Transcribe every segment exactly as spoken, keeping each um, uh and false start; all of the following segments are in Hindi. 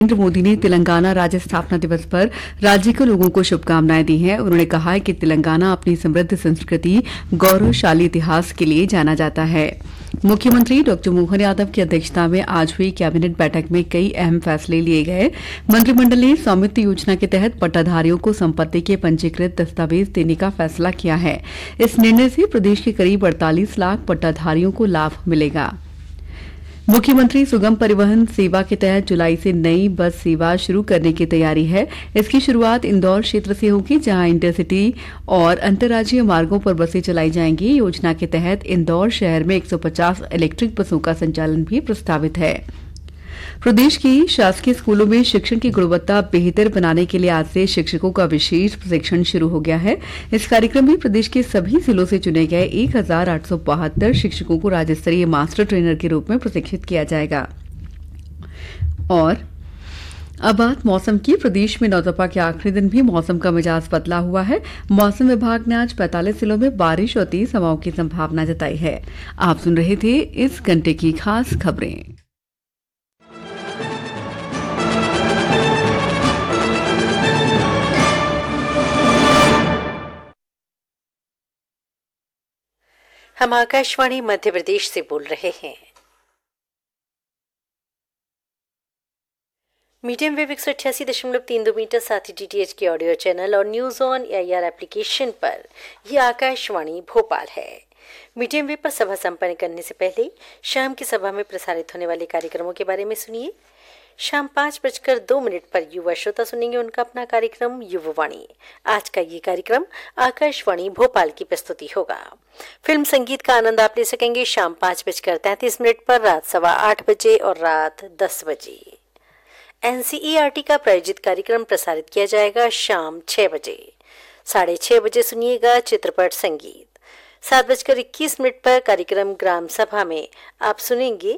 नरेंद्र मोदी ने तेलंगाना राज्य स्थापना दिवस पर राज्य के लोगों को शुभकामनाएं दी हैं। उन्होंने कहा है कि तेलंगाना अपनी समृद्ध संस्कृति, गौरवशाली इतिहास के लिए जाना जाता है। मुख्यमंत्री डॉक्टर मोहन यादव की अध्यक्षता में आज हुई कैबिनेट बैठक में कई अहम फैसले लिए गए। मंत्रिमंडल ने स्वामित्व योजना के तहत पट्टाधारियों को संपत्ति के पंजीकृत दस्तावेज देने का फैसला किया है। इस निर्णय से प्रदेश के करीब अड़तालीस लाख पट्टाधारियों को लाभ मिलेगा। मुख्यमंत्री सुगम परिवहन सेवा के तहत जुलाई से नई बस सेवा शुरू करने की तैयारी है। इसकी शुरुआत इंदौर क्षेत्र से होगी, जहां इंटरसिटी और अंतर्राज्यीय मार्गों पर बसें चलाई जाएंगी। योजना के तहत इंदौर शहर में एक सौ पचास इलेक्ट्रिक बसों का संचालन भी प्रस्तावित है। प्रदेश के शासकीय स्कूलों में शिक्षण की गुणवत्ता बेहतर बनाने के लिए आज से शिक्षकों का विशेष प्रशिक्षण शुरू हो गया है। इस कार्यक्रम में प्रदेश के सभी जिलों से चुने गए एक हजार आठ सौ बहत्तर शिक्षकों को राज्य स्तरीय मास्टर ट्रेनर के रूप में प्रशिक्षित किया जाएगा। और अब बात मौसम की। प्रदेश में नौतपा के आखिरी दिन भी मौसम का मिजाज बदला हुआ है। मौसम विभाग ने आज पैंतालीस जिलों में बारिश और तेज हवाओं की संभावना जताई है। आप सुन रहे थे इस घंटे की खास खबरें। हम आकाशवाणी मध्य प्रदेश से बोल रहे हैं। मीडियम वेव एक सौ अट्ठासी दशमलव तीन दो मीटर साथ ही डीटीएच के ऑडियो चैनल और न्यूज ऑन एआईआर एप्लीकेशन पर यह आकाशवाणी भोपाल है। मीडियम वेव पर सभा संपन्न करने से पहले शाम की सभा में प्रसारित होने वाले कार्यक्रमों के बारे में सुनिए। शाम पाँच बजकर दो मिनट पर युवा श्रोता सुनेंगे उनका अपना कार्यक्रम युववाणी। आज का ये कार्यक्रम आकाशवाणी भोपाल की प्रस्तुति होगा। फिल्म संगीत का आनंद आप ले सकेंगे शाम पाँच बजकर तैंतीस मिनट पर, रात सवा आठ बजे और रात दस बजे। एनसीईआरटी का प्रायोजित कार्यक्रम प्रसारित किया जाएगा शाम छह बजे। साढ़े छह बजे सुनिएगा चित्रपट संगीत। सात बजकर इक्कीस मिनट पर कार्यक्रम ग्राम सभा में आप सुनेंगे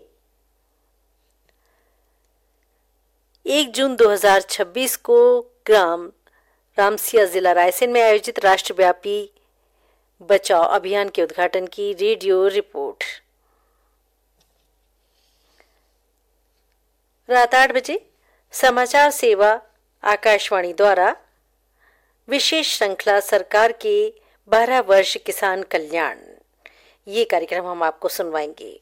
एक जून दो हज़ार छब्बीस को ग्राम रामसिया जिला रायसेन में आयोजित राष्ट्रव्यापी बचाव अभियान के उद्घाटन की रेडियो रिपोर्ट। रात आठ बजे समाचार सेवा आकाशवाणी द्वारा विशेष श्रृंखला सरकार के बारह वर्ष किसान कल्याण, ये कार्यक्रम हम आपको सुनवाएंगे।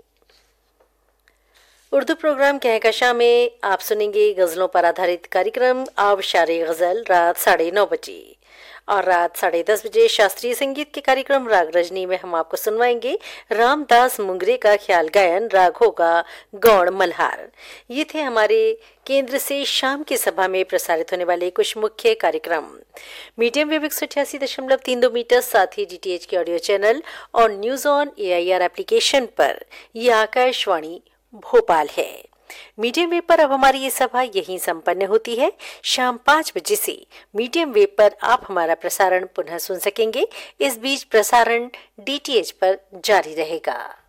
उर्दू प्रोग्राम कहकशा में आप सुनेंगे गजलों पर आधारित कार्यक्रम आवशारे गजल रात साढ़े नौ बजे और रात साढ़े दस बजे शास्त्रीय संगीत के कार्यक्रम राग रजनी में हम आपको सुनवाएंगे रामदास मुंगरे का ख्याल गायन, राग होगा गौड़ मल्हार। ये थे हमारे केंद्र से शाम की सभा में प्रसारित होने वाले कुछ मुख्य कार्यक्रम। मीडियम वेव एक सौ अठासी दशमलव तीन दो मीटर साथ ही डीटीएच के ऑडियो चैनल और न्यूज ऑन एआईआर एप्लीकेशन पर यह आकाशवाणी भोपाल है। मीडियम वेव पर अब हमारी ये सभा यहीं संपन्न होती है। शाम पाँच बजे से मीडियम वेव पर आप हमारा प्रसारण पुनः सुन सकेंगे। इस बीच प्रसारण डीटीएच पर जारी रहेगा।